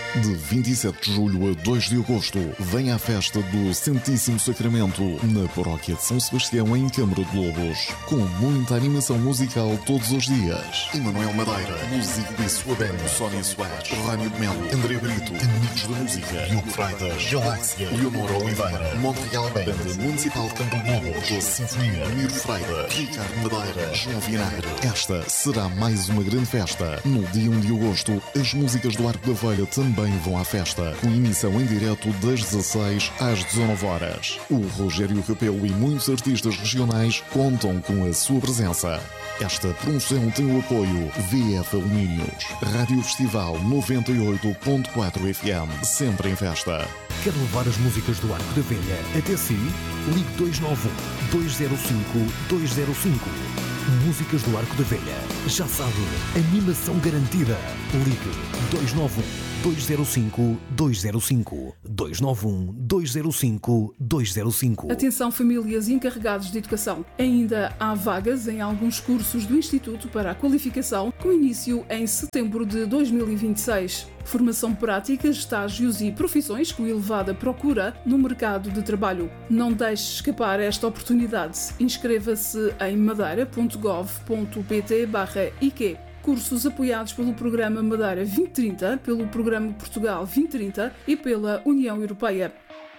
De 27 de julho a 2 de agosto, vem à festa do Santíssimo Sacramento, na paróquia de São Sebastião, em Câmara de Lobos, com muita animação musical todos os dias. Emanuel Madeira, músico de sua banda, Sónia Soares, Rânio de Melo, André Brito, Amigos da Música, Diogo Freitas, Galáxia, Leonor Oliveira, Montreal Band, Banda Municipal de Câmara de Lobos, Doce Sinfonia, Miro Freire, Ricardo Madeira, João Vinagre. Esta será mais uma grande festa. No dia 1 de agosto, as músicas do Arco da Velha também vão à festa, com emissão em direto das 16 às 19 horas. O Rogério Capelo e muitos artistas regionais contam com a sua presença. Esta promoção tem o apoio VF Alumínios, Rádio Festival 98.4 FM, sempre em festa. Quer levar as músicas do Arco da Velha até si? Ligue 291-205-205. Músicas do Arco da Velha. Já sabe, animação garantida. Ligue 291-205-205. 291-205-205. Atenção, famílias e encarregados de educação. Ainda há vagas em alguns cursos do Instituto para a Qualificação, com início em setembro de 2026. Formação prática, estágios e profissões com elevada procura no mercado de trabalho. Não deixe escapar esta oportunidade. Inscreva-se em madeira.gov.pt/IQ. Cursos apoiados pelo Programa Madeira 2030, pelo Programa Portugal 2030 e pela União Europeia.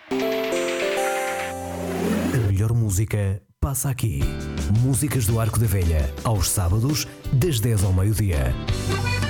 A melhor música passa aqui. Músicas do Arco da Velha, aos sábados, das 10 ao meio-dia.